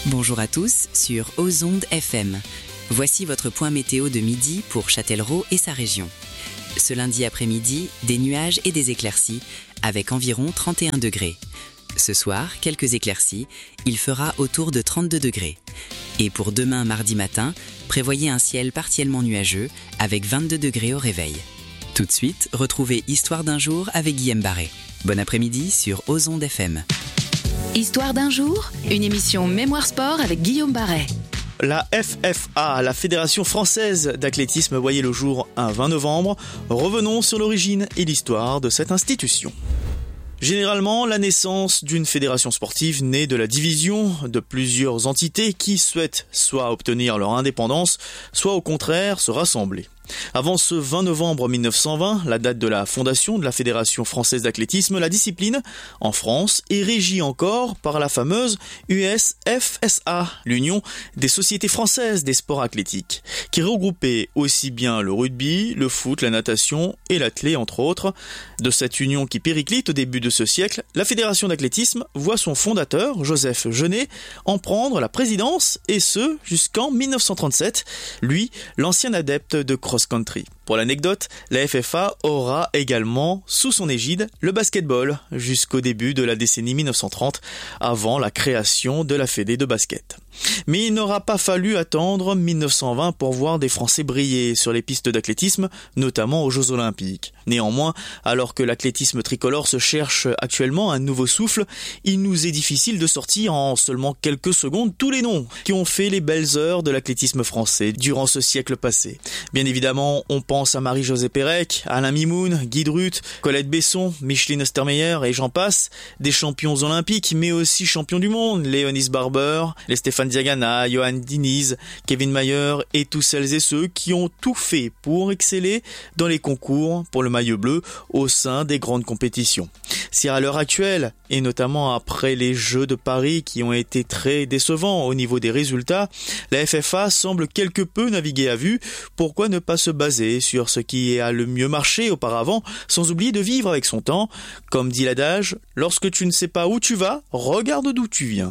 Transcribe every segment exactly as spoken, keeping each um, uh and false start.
Bonjour à tous sur Ozonde F M. Voici votre point météo de midi pour Châtellerault et sa région. Ce lundi après-midi, des nuages et des éclaircies avec environ trente et un degrés. Ce soir, quelques éclaircies, il fera autour de trente-deux degrés. Et pour demain mardi matin, prévoyez un ciel partiellement nuageux avec vingt-deux degrés au réveil. Tout de suite, retrouvez Histoire d'un jour avec Guillaume Barret. Bon après-midi sur Ozonde F M. Histoire d'un jour, une émission Mémoire Sport avec Guillaume Barret. La F F A, la Fédération Française d'Athlétisme, voyait le jour un vingt novembre. Revenons sur l'origine et l'histoire de cette institution. Généralement, la naissance d'une fédération sportive naît de la division de plusieurs entités qui souhaitent soit obtenir leur indépendance, soit au contraire se rassembler. Avant ce vingt novembre mille neuf cent vingt, la date de la fondation de la Fédération Française d'Athlétisme, la discipline, en France, est régie encore par la fameuse U S F S A, l'Union des Sociétés Françaises des Sports Athlétiques, qui regroupait aussi bien le rugby, le foot, la natation et l'athlé, entre autres. De cette union qui périclite au début de ce siècle, la Fédération d'Athlétisme voit son fondateur, Joseph Genet, en prendre la présidence, et ce, jusqu'en mille neuf cent trente-sept, lui, l'ancien adepte de cross-country. Pour l'anecdote, la F F A aura également sous son égide le basketball jusqu'au début de la décennie mille neuf cent trente, avant la création de la Fédé de basket. Mais il n'aura pas fallu attendre mille neuf cent vingt pour voir des Français briller sur les pistes d'athlétisme, notamment aux Jeux Olympiques. Néanmoins, alors que l'athlétisme tricolore se cherche actuellement un nouveau souffle, il nous est difficile de sortir en seulement quelques secondes tous les noms qui ont fait les belles heures de l'athlétisme français durant ce siècle passé. Bien évidemment, on pense à Marie-Josée Pérec, Alain Mimoun, Guy Drut, Colette Besson, Micheline Ostermeyer et j'en passe, des champions olympiques mais aussi champions du monde, Léonis Barber, les Stéphane Diagana, Johan Diniz, Kevin Mayer et tous celles et ceux qui ont tout fait pour exceller dans les concours pour le maillot bleu au sein des grandes compétitions. Si à l'heure actuelle, et notamment après les Jeux de Paris qui ont été très décevants au niveau des résultats, la F F A semble quelque peu naviguer à vue. Pourquoi ne pas se baser sur ce qui a le mieux marché auparavant, sans oublier de vivre avec son temps? Comme dit l'adage, lorsque tu ne sais pas où tu vas, regarde d'où tu viens.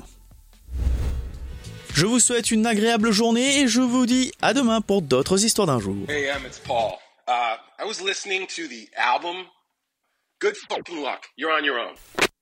Je vous souhaite une agréable journée et je vous dis à demain pour d'autres histoires d'un jour. Hey, Em, it's Paul. Uh, I was listening to the album. Good fucking luck. You're on your own.